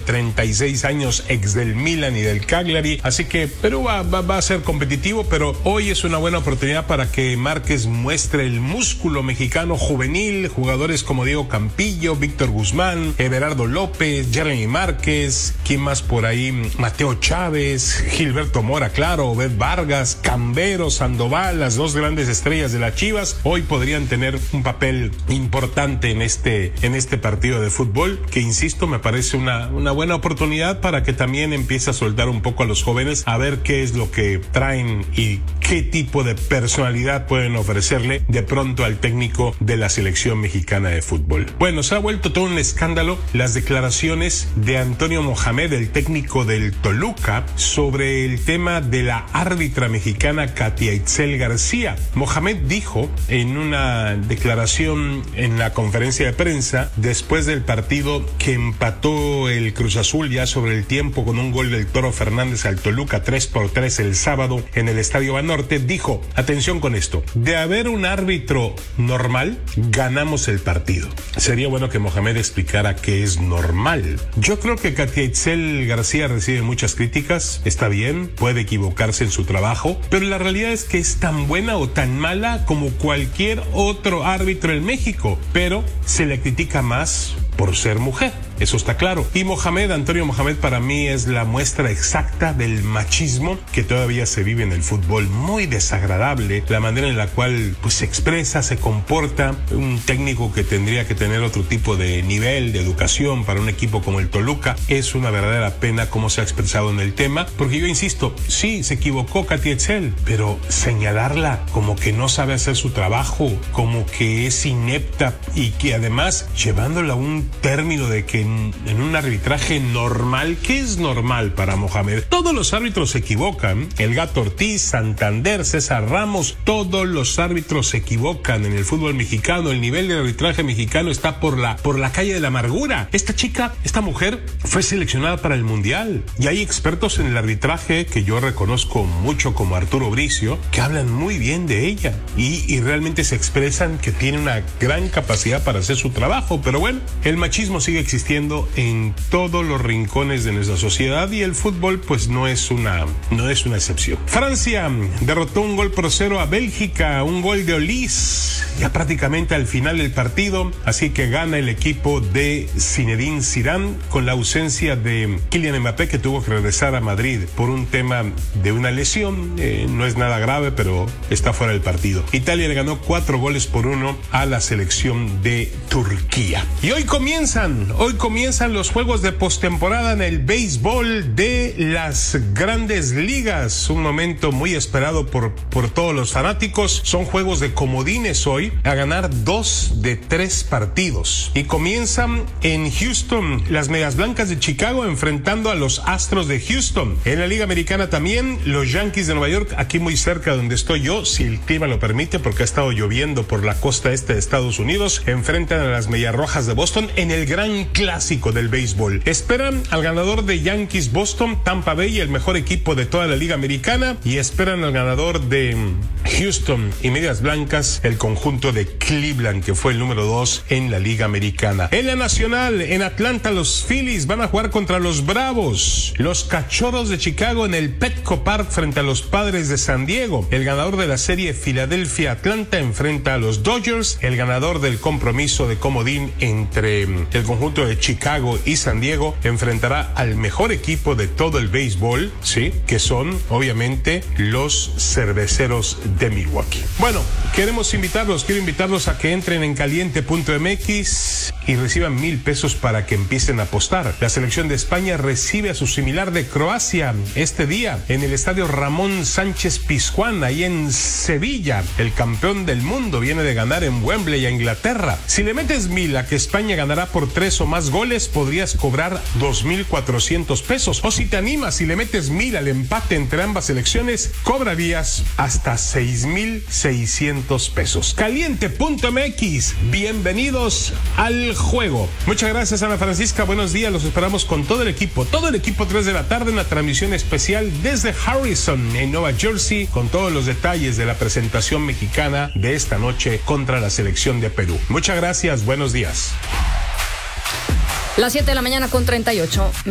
36 años, ex del Milan y del Cagliari. Así que Perú va a ser competitivo, pero hoy es una buena oportunidad para que Márquez muestre el músculo mexicano juvenil, jugadores como Diego Campillo, Víctor Guzmán, Everardo López, Jeremy Márquez, ¿quién más por ahí? Mateo Chávez, Gilberto Mora, claro, Obed Vargas, Cambero, Sandoval, las dos grandes estrellas de las Chivas, hoy podrían tener un papel importante en este partido de fútbol, que insisto, me parece una buena oportunidad para que también empiece a soltar un poco a los jóvenes, a ver qué es lo que traen y qué tipo de personalidad pueden ofrecerle de pronto al técnico de la selección mexicana de fútbol. Bueno, se ha vuelto todo un escándalo las declaraciones de Antonio Mohamed, el técnico del Toluca, sobre el tema de la árbitra mexicana Katia Itzel García. Mohamed dijo en una declaración en la conferencia de prensa después del partido que empató el Cruz Azul ya sobre el tiempo con un gol del Toro Fernández al Toluca 3-3 el sábado en el Estadio Banorte, dijo, atención con esto, de haber un árbitro normal, ganamos el partido. Sería bueno que Mohamed explicara qué es normal. Yo creo que Katia Itzel García recibe muchas críticas, está bien, puede equivocarse en su trabajo, pero la realidad es que es tan buena o tan mala como cualquier otro árbitro en México, pero se le critica más por ser mujer, eso está claro. Y Antonio Mohamed para mí es la muestra exacta del machismo que todavía se vive en el fútbol, muy desagradable la manera en la cual pues se expresa, se comporta, un técnico que tendría que tener otro tipo de nivel de educación para un equipo como el Toluca. Es una verdadera pena cómo se ha expresado en el tema, porque yo insisto, sí, se equivocó Katia Itzel, pero señalarla como que no sabe hacer su trabajo, como que es inepta y que además llevándola a un término de que en un arbitraje normal, ¿qué es normal para Mohamed? Todos los árbitros se equivocan, el Gato Ortiz, Santander, César Ramos, todos los árbitros se equivocan en el fútbol mexicano. El nivel de arbitraje mexicano está por la calle de la amargura. Esta mujer fue seleccionada para el Mundial y hay expertos en el arbitraje que yo reconozco mucho, como Arturo Bricio, que hablan muy bien de ella y realmente se expresan que tiene una gran capacidad para hacer su trabajo. Pero bueno, el machismo sigue existiendo en todos los rincones de nuestra sociedad y el fútbol pues no es una excepción. Francia derrotó 1-0 a Bélgica, un gol de Olís ya prácticamente al final del partido, así que gana el equipo de Zinedine Zidane con la ausencia de Kylian Mbappé, que tuvo que regresar a Madrid por un tema de una lesión, no es nada grave, pero está fuera del partido. Italia le ganó 4-1 a la selección de Turquía. Y hoy comienzan los juegos de postemporada en el béisbol de las grandes ligas, un momento muy esperado por todos los fanáticos. Son juegos de comodines hoy, a ganar 2 de 3 partidos, y comienzan en Houston, las Medias Blancas de Chicago enfrentando a los Astros de Houston. En la Liga Americana también, los Yankees de Nueva York, aquí muy cerca donde estoy yo, si el clima lo permite, porque ha estado lloviendo por la costa este de Estados Unidos, enfrentan a las Medias Rojas de Boston en el gran clásico del béisbol. Esperan al ganador de Yankees Boston, Tampa Bay, el mejor equipo de toda la Liga Americana, y esperan al ganador de Houston y Medias Blancas, el conjunto de Cleveland, que fue el número 2 en la Liga Americana. En la Nacional, en Atlanta, los Phillies van a jugar contra los Bravos. Los Cachorros de Chicago en el Petco Park frente a los Padres de San Diego. El ganador de la serie Filadelfia-Atlanta enfrenta a los Dodgers. El ganador del compromiso de comodín entre el conjunto de Chicago y San Diego enfrentará al mejor equipo de todo el béisbol, sí, que son obviamente los Cerveceros de Milwaukee. Bueno, quiero invitarlos a que entren en caliente.mx y reciban 1,000 pesos para que empiecen a apostar. La selección de España recibe a su similar de Croacia este día en el estadio Ramón Sánchez Pizjuán, ahí en Sevilla. El campeón del mundo viene de ganar en Wembley a Inglaterra. Si le metes 1,000 a que España ganará por 3 o más goles, podrías cobrar 2,400 pesos. O si te animas y le metes 1,000 al empate entre ambas selecciones, cobrarías hasta 6,600 pesos. Caliente.mx, bienvenidos al juego. Muchas gracias, Ana Francisca, buenos días, los esperamos con todo el equipo 3 de la tarde, una transmisión especial desde Harrison, en Nueva Jersey, con todos los detalles de la presentación mexicana de esta noche contra la selección de Perú. Muchas gracias, buenos días. Las 7 de la mañana con 38.